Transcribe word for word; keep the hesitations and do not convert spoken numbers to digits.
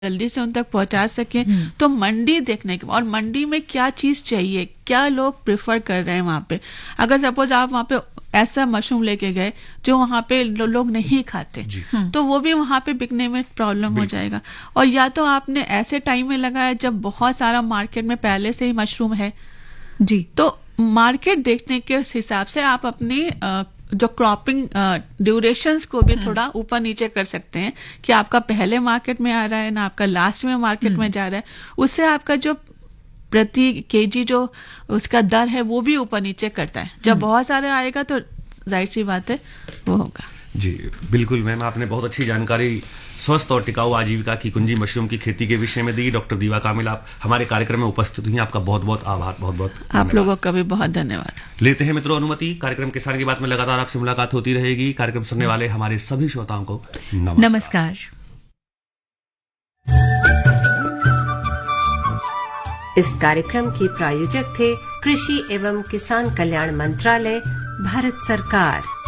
जल्दी से उन तक पहुंचा सके। तो मंडी देखने के और मंडी में क्या चीज चाहिए, क्या लोग प्रेफर कर रहे हैं वहां पे। अगर सपोज आप वहां पे ऐसा मशरूम लेके गए जो वहां पे लो, लोग नहीं खाते, तो वो भी वहां पे बिकने में प्रॉब्लम हो जाएगा। और या तो आपने ऐसे टाइम में लगाया जब बहुत सारा मार्केट में पहले से ही मशरूम है जी, तो मार्केट देखने के हिसाब से आप अपनी आ, जो क्रॉपिंग ड्यूरेशंस को भी थोड़ा ऊपर नीचे कर सकते हैं कि आपका पहले मार्केट में आ रहा है ना आपका लास्ट में मार्केट में जा रहा है। उससे आपका जो प्रति केजी जो उसका दर है वो भी ऊपर नीचे करता है। जब बहुत सारे आएगा तो जाहिर सी बात है वो होगा। जी बिल्कुल मैम, आपने बहुत अच्छी जानकारी स्वस्थ और टिकाऊ आजीविका की कुंजी मशरूम की खेती के विषय में दी। डॉक्टर दीवा कामिल, आप हमारे कार्यक्रम में उपस्थित हुई, आपका बहुत बहुत आभार। बहुत बहुत आप लोगों का भी बहुत धन्यवाद। लेते हैं मित्रों अनुमति। कार्यक्रम किसान की बात में लगातार आपसे मुलाकात होती रहेगी। कार्यक्रम सुनने वाले हमारे सभी श्रोताओं को नमस्कार, नमस्कार। इस कार्यक्रम के प्रायोजक थे कृषि एवं किसान कल्याण मंत्रालय, भारत सरकार।